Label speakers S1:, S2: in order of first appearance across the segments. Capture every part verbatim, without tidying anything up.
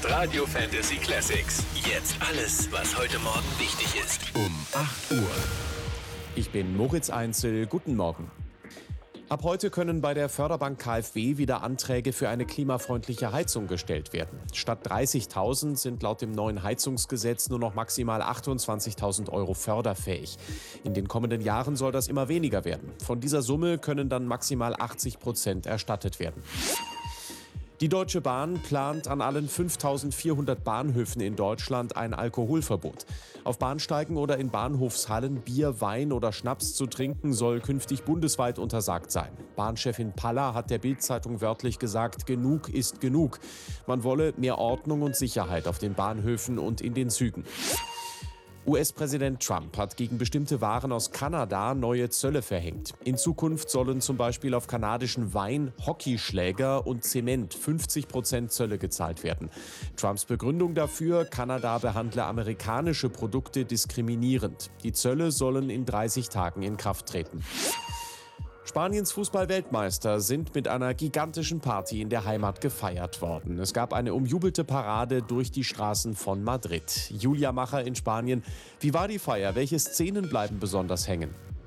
S1: ist Radio Fantasy Classics. Jetzt alles, was heute Morgen wichtig ist. Um acht Uhr.
S2: Ich bin Moritz Einzel. Guten Morgen. Ab heute können bei der Förderbank K f W wieder Anträge für eine klimafreundliche Heizung gestellt werden. Statt dreißigtausend sind laut dem neuen Heizungsgesetz nur noch maximal achtundzwanzigtausend Euro förderfähig. In den kommenden Jahren soll das immer weniger werden. Von dieser Summe können dann maximal achtzig Prozent erstattet werden. Die Deutsche Bahn plant an allen fünftausendvierhundert Bahnhöfen in Deutschland ein Alkoholverbot. Auf Bahnsteigen oder in Bahnhofshallen Bier, Wein oder Schnaps zu trinken soll künftig bundesweit untersagt sein. Bahnchefin Paller hat der Bild-Zeitung wörtlich gesagt, genug ist genug. Man wolle mehr Ordnung und Sicherheit auf den Bahnhöfen und in den Zügen. U S-Präsident Trump hat gegen bestimmte Waren aus Kanada neue Zölle verhängt. In Zukunft sollen zum Beispiel auf kanadischen Wein, Hockeyschläger und Zement fünfzig Prozent Zölle gezahlt werden. Trumps Begründung dafür, Kanada behandle amerikanische Produkte diskriminierend. Die Zölle sollen in dreißig Tagen in Kraft treten. Spaniens Fußball-Weltmeister sind mit einer gigantischen Party in der Heimat gefeiert worden. Es gab eine umjubelte Parade durch die Straßen von Madrid. Julia Macher in Spanien. Wie war die Feier? Welche Szenen bleiben besonders hängen?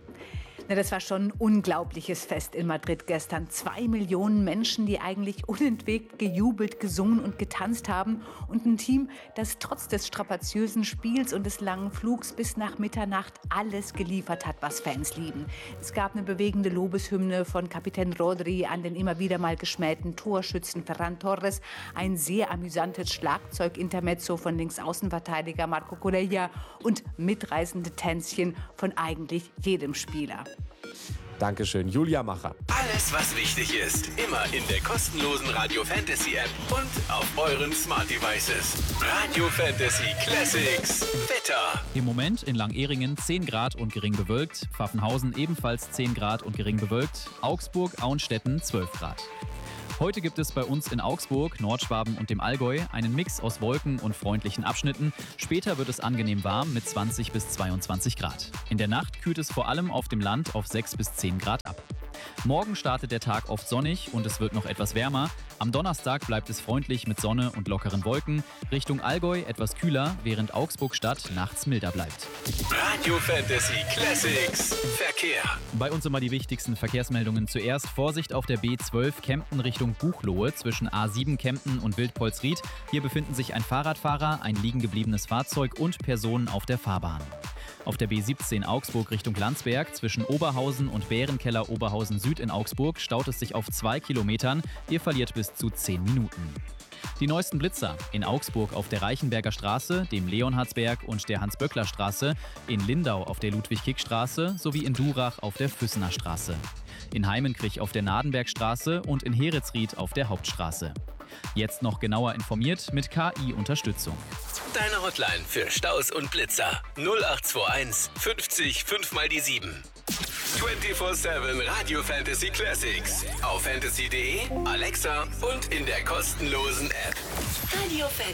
S3: Na, das war schon ein unglaubliches Fest in Madrid gestern. Zwei Millionen Menschen, die eigentlich unentwegt gejubelt, gesungen und getanzt haben. Und ein Team, das trotz des strapaziösen Spiels und des langen Flugs bis nach Mitternacht alles geliefert hat, was Fans lieben. Es gab eine bewegende Lobeshymne von Kapitän Rodri an den immer wieder mal geschmähten Torschützen Ferran Torres. Ein sehr amüsantes Schlagzeug-Intermezzo von Linksaußenverteidiger Marco Corella und mitreißende Tänzchen von eigentlich jedem Spieler.
S2: Dankeschön, Julia Macher.
S1: Alles, was wichtig ist, immer in der kostenlosen Radio Fantasy App und auf euren Smart Devices. Radio Fantasy Classics. Wetter.
S4: Im Moment in Langehringen zehn Grad und gering bewölkt. Pfaffenhausen ebenfalls zehn Grad und gering bewölkt. Augsburg, Auenstetten zwölf Grad. Heute gibt es bei uns in Augsburg, Nordschwaben und dem Allgäu einen Mix aus Wolken und freundlichen Abschnitten. Später wird es angenehm warm mit zwanzig bis zweiundzwanzig Grad. In der Nacht kühlt es vor allem auf dem Land auf sechs bis zehn Grad ab. Morgen startet der Tag oft sonnig und es wird noch etwas wärmer. Am Donnerstag bleibt es freundlich mit Sonne und lockeren Wolken. Richtung Allgäu etwas kühler, während Augsburg-Stadt nachts milder bleibt.
S1: Radio Fantasy Classics. Verkehr.
S4: Bei uns immer die wichtigsten Verkehrsmeldungen zuerst. Vorsicht auf der B zwölf Kempten Richtung Buchloe zwischen A sieben Kempten und Wildpolsried. Hier befinden sich ein Fahrradfahrer, ein liegen gebliebenes Fahrzeug und Personen auf der Fahrbahn. Auf der B siebzehn Augsburg Richtung Landsberg zwischen Oberhausen und Bärenkeller Oberhausen Süd in Augsburg staut es sich auf zwei Kilometern. Ihr verliert bis zu zehn Minuten. Die neuesten Blitzer in Augsburg auf der Reichenberger Straße, dem Leonhardsberg und der Hans-Böckler-Straße, in Lindau auf der Ludwig-Kick-Straße sowie in Durach auf der Füssener Straße. In Heimenkrich auf der Nadenbergstraße und in Heeritzried auf der Hauptstraße. Jetzt noch genauer informiert mit K I-Unterstützung.
S1: Deine Hotline für Staus und Blitzer null acht zwei eins fünfzig fünf mal die sieben. vierundzwanzig sieben Radio Fantasy Classics. Auf fantasy punkt de, Alexa und in der kostenlosen App.
S5: Radio Fantasy.